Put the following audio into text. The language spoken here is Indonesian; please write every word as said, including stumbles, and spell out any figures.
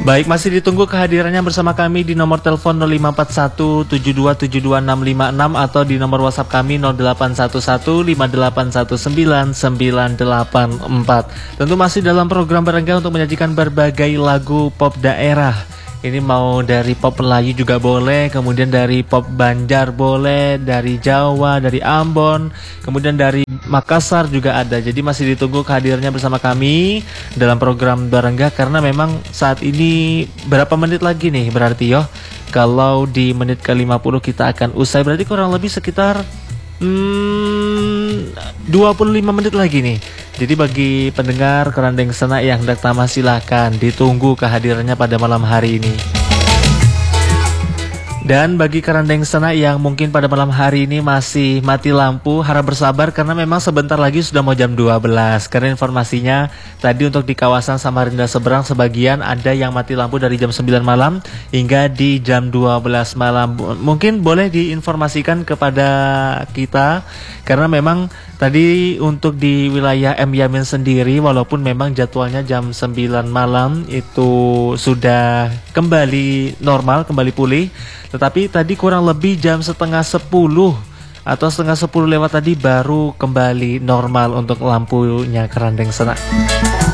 Baik, masih ditunggu kehadirannya bersama kami di nomor telepon nol lima empat satu tujuh dua tujuh dua enam lima enam atau di nomor WhatsApp kami nol delapan satu satu lima delapan satu sembilan sembilan delapan empat. Tentu masih dalam program Berengga untuk menyajikan berbagai lagu pop daerah. Ini mau dari pop Melayu juga boleh, kemudian dari pop Banjar boleh, dari Jawa, dari Ambon, kemudian dari Makassar juga ada. Jadi masih ditunggu kehadirannya bersama kami dalam program Berengga karena memang saat ini berapa menit lagi nih berarti yo. Kalau di menit ke lima puluh kita akan usai, berarti kurang lebih sekitar hmm, dua puluh lima menit lagi nih. Jadi bagi pendengar Kerandeng Senak yang hendak tamat, silahkan ditunggu kehadirannya pada malam hari ini. Dan bagi Kerandeng Senak yang mungkin pada malam hari ini masih mati lampu, harap bersabar karena memang sebentar lagi sudah mau jam dua belas. Karena informasinya tadi untuk di kawasan Samarinda seberang sebagian ada yang mati lampu dari jam sembilan malam hingga di jam dua belas malam. Mungkin boleh diinformasikan kepada kita karena memang tadi untuk di wilayah M Yamin sendiri walaupun memang jadwalnya jam sembilan malam itu sudah kembali normal, kembali pulih. Tetapi tadi kurang lebih jam setengah sepuluh atau setengah sepuluh lewat tadi baru kembali normal untuk lampunya Kerandeng Senak.